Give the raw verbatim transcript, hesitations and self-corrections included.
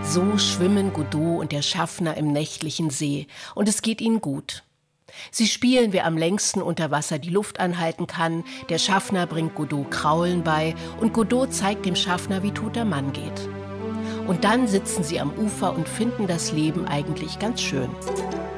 So schwimmen Godot und der Schaffner im nächtlichen See und es geht ihnen gut. Sie spielen, wer am längsten unter Wasser die Luft anhalten kann. Der Schaffner bringt Godot Kraulen bei und Godot zeigt dem Schaffner, wie toter Mann geht. Und dann sitzen sie am Ufer und finden das Leben eigentlich ganz schön.